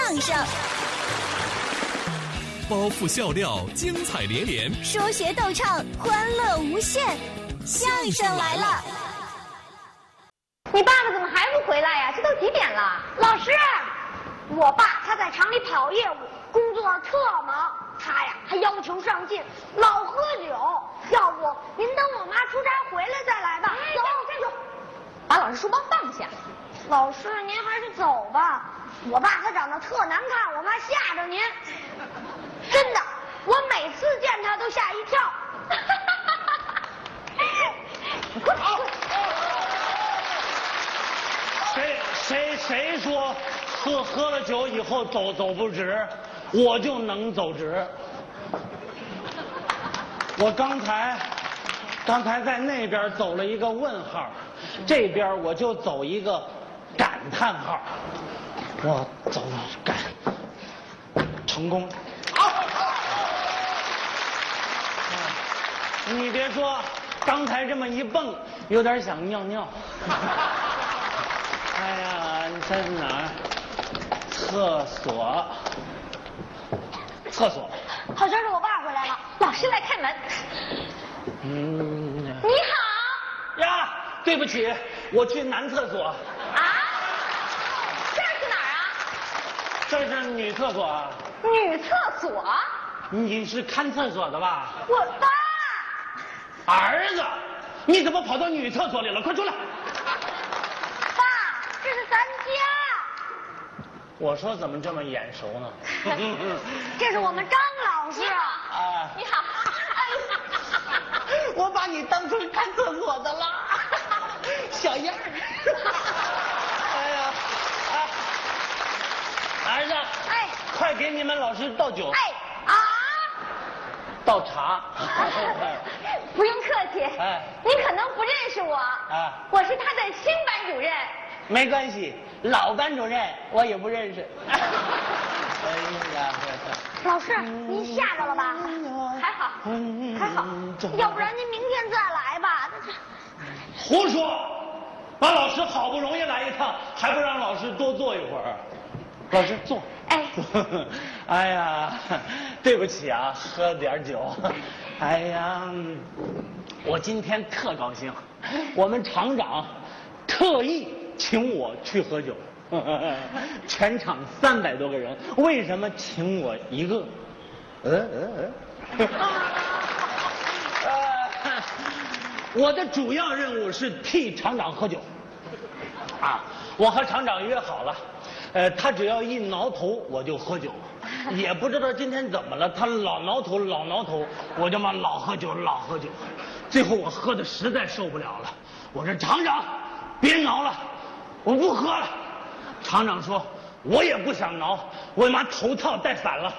相声， 包袱笑料，精彩连连； 说学逗唱，欢乐无限。相声来了！ 你爸爸怎么还不回来呀？这都几点了？ 老师，我爸他在厂里跑业务，工作特忙。他呀还要求上进，老喝酒。要不您等我妈出差回来再来吧。走，站住！ 把老师书包放下。 老师，您还是走吧。我爸他长得特难看，我妈吓着您。真的，我每次见他都吓一跳。 谁说喝了酒以后走不直，我就能走直。我刚才在那边走了一个问号，这边我就走一个感叹号。我走感成功。你别说，刚才这么一蹦，有点想尿尿。哎呀，你在哪儿？厕所。 好像是我爸回来了。 老师来开门。你好。 呀，对不起，我去男厕所。 啊？这是哪儿啊？ 这是女厕所啊。 女厕所？ 你是看厕所的吧？ 我爸。 儿子，你怎么跑到女厕所里了？快出来！ 爸，这是咱家。 我说怎么这么眼熟呢？ 这是我们张老师啊。 你好。 我把你当成看厕所的了，小样儿。哎呀，儿子， 哎， 快给你们老师倒酒。 哎啊， 倒茶。 不用客气。 哎， 你可能不认识我。 啊， 我是他的新班主任。 没关系，老班主任我也不认识。哎呀， 老师，您吓着了吧？ 还好， 还好，要不然您明天再来吧。 胡说！把老师好不容易来一趟，还不让老师多坐一会儿？老师坐。 哎。 哎呀，对不起啊，喝点酒。哎呀，我今天特高兴，我们厂长特意请我去喝酒。全场300多个人，为什么请我一个？我的主要任务是替厂长喝酒。啊，我和厂长约好了，他只要一挠头我就喝酒，也不知道今天怎么了，他老挠头，我就嘛老喝酒。最后我喝的实在受不了了，我说厂长别挠了，我不喝了。厂长说我也不想挠，我妈头套戴反了。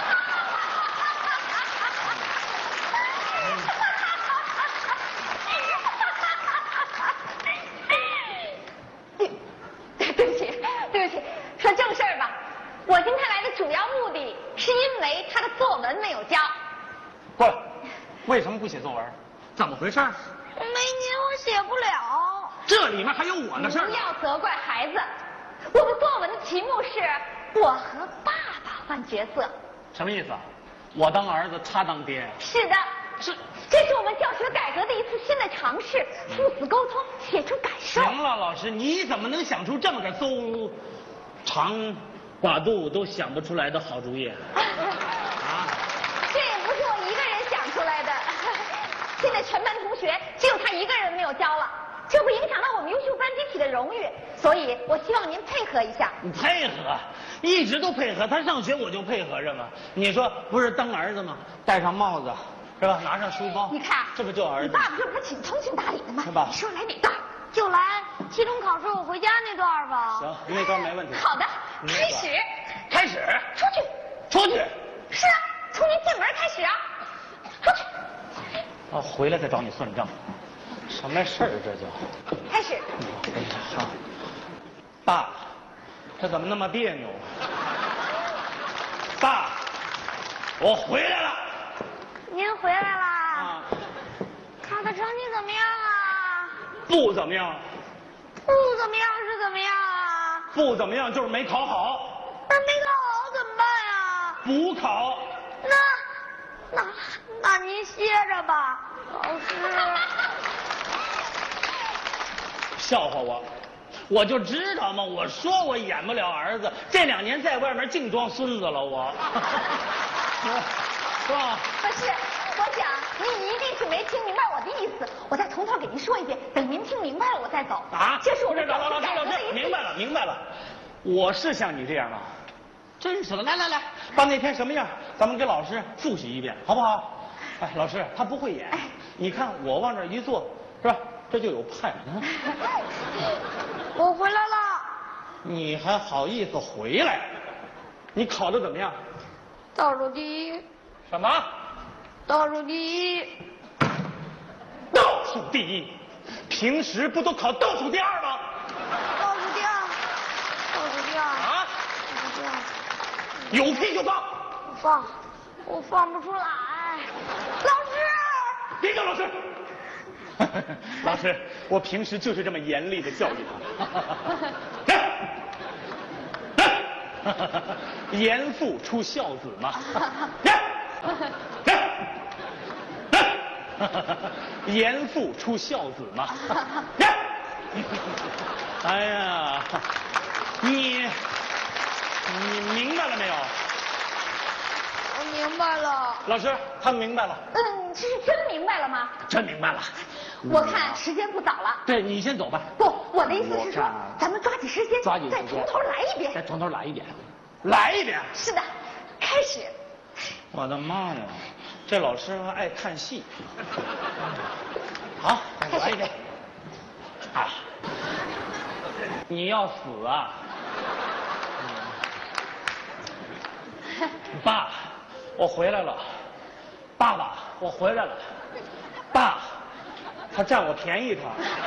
对不起，说正事儿吧。我今天来的主要目的是因为他的作文没有交。 过来，为什么不写作文？怎么回事？ 没您我写不了。 这里面还有我的事儿。 不要责怪孩子。我的作文的题目是我和爸爸换角色。 什么意思啊？我当儿子，他当爹。 是的，这是我们教学改革的一次新的尝试，父子沟通，写出感受。 行了，老师，你怎么能想出这么个邹长寡肚都想不出来的好主意？啊？ 这也不是我一个人想出来的，现在全班同学只有他一个人没有交了，这会影响到我们优秀班集体的荣誉，所以我希望您配合一下。 你配合，一直都配合，他上学我就配合着嘛。你说不是当儿子吗？戴上帽子是吧？拿上书包， 你看， 这不就儿子？ 你爸爸这不是挺通情达理的吗？ 是吧？ 你说来哪段？ 就来期中考试我回家那段吧。 行，那段没问题。 好的，开始。 开始。 出去。 是啊，从您进门开始啊。出去。 啊，回来再找你算账。什么事儿这就？ 开始。 好。爸，这怎么那么别扭？爸，我回来了。 您回来啦？ 啊。 考的成绩怎么样啊？ 不怎么样。 不怎么样是怎么样啊？ 不怎么样就是没考好。 不是没考补考。 那您歇着吧，老师。 笑话我就知道嘛，我说我演不了儿子，这2年在外面净装孙子了我，是吧？ 不是，我想您一定是没听明白我的意思，我再从头给您说一遍，等您听明白了我再走。 啊， 这是我不是的老师，明白了，我是像你这样吗？真是的，来，把那天什么样，咱们给老师复习一遍，好不好？哎，老师他不会演，你看我往这一坐，是吧？这就有派啊。 我回来了。 你还好意思回来？你考得怎么样？ 倒数第一。 什么？ 倒数第一。 倒数第一？平时不都考倒数第2吗？ 倒数第2。倒数第2。 啊？ 倒数第2。 有屁就放！ 我放不出来。老师！ 别叫老师！老师，我平时就是这么严厉的教育他。严父出孝子嘛。严父出孝子嘛。哎呀，你明白了没有？ 我明白了。 老师，他明白了。 这是真明白了吗？ 真明白了。 我看时间不早了。 对，你先走吧。 不，我的意思是说，咱们抓紧时间，再从头来一遍。 再从头来一遍。来一遍。 是的，开始。 我的妈呀，这老师还爱看戏。好，来一遍。啊，你要死啊！爸，我回来了。爸爸，我回来了。爸，他占我便宜他。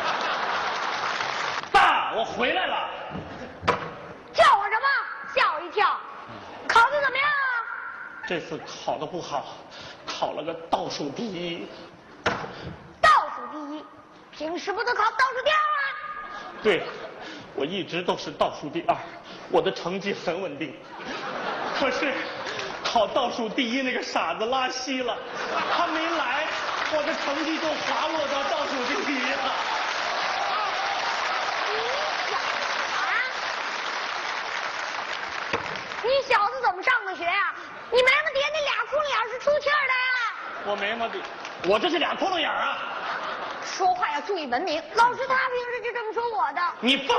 爸，我回来了。 叫我什么？吓我一跳。考得怎么样啊？ 这次考得不好，考了个倒数第一。 倒数第一？平时不都考倒数第2吗？ 对，我一直都是倒数第2，我的成绩很稳定。可是考倒数第一那个傻子拉稀了，他没来，我的成绩就滑落到倒数第1了。 你小子怎么上的学啊？你眉毛底下那俩窟窿眼是出气儿的呀？ 我眉毛底，我这是俩窟窿眼啊！ 说话要注意文明。 老师他平时就这么说我的。 你放！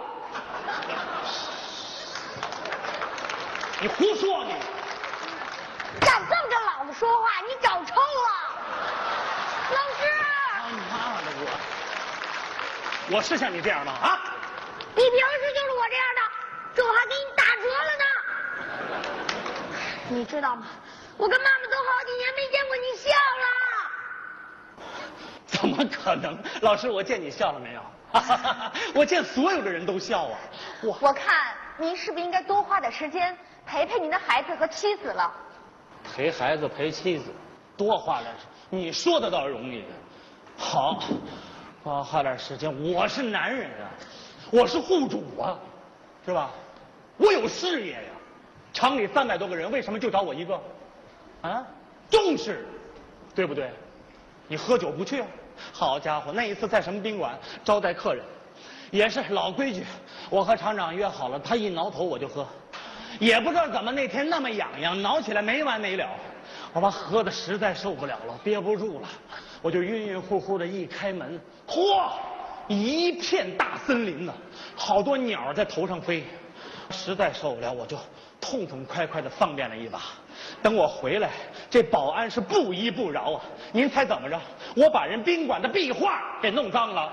你胡说你！ 敢瞪着老子说话，你找抽了！老师！ 你妈的我是像你这样吗？啊？ 你平时就是我这样的，这我还给你打折了呢。你知道吗？我跟妈妈都好几年没见过你笑了。 怎么可能？老师，我见你笑了没有？我见所有的人都笑啊！ 我看您是不是应该多花点时间陪陪您的孩子和妻子了？ 陪孩子陪妻子，多花点时间，你说的倒容易。好，多花点时间。我是男人啊，我是户主啊，是吧？我有事业呀。厂里300多个人，为什么就找我一个？啊，重视，对不对？你喝酒不去啊？好家伙，那一次在什么宾馆招待客人，也是老规矩，我和厂长约好了，他一挠头我就喝，也不知道怎么那天那么痒痒，挠起来没完没了，我把喝的实在受不了了，憋不住了，我就晕晕乎乎的一开门，嚯，一片大森林呢，好多鸟在头上飞，实在受不了，我就痛痛快快的放便了一把。等我回来，这保安是不依不饶啊！您猜怎么着？我把人宾馆的壁画给弄脏了，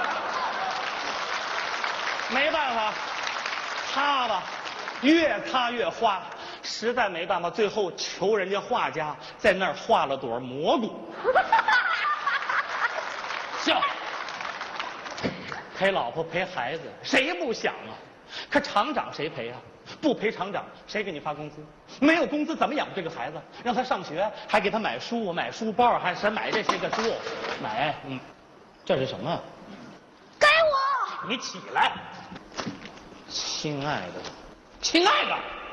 没办法，擦吧，越擦越花，实在没办法，最后求人家画家在那儿画了朵蘑菇。笑，陪老婆陪孩子，谁不想啊？可厂长谁陪啊？不陪厂长，谁给你发工资？没有工资怎么养这个孩子？让他上学，还给他买书、买书包，还是买这些个书，买，这是什么？ 给我！ 你起来，亲爱的，亲爱的。